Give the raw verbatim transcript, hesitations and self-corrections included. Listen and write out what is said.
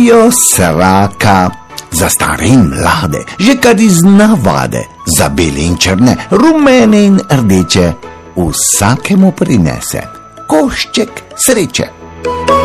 Vidijo sraka za stare in mlade, že kar iz navade, za bele in črne, rumene in rdeče, vsakemu prinese košček sreče.